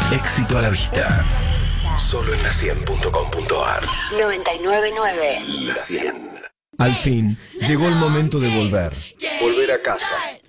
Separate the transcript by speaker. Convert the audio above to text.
Speaker 1: Éxito a la vista. Solo en la100.com.ar.
Speaker 2: 999.
Speaker 1: La 100.
Speaker 3: Al fin, llegó el momento de volver.
Speaker 1: Volver a casa.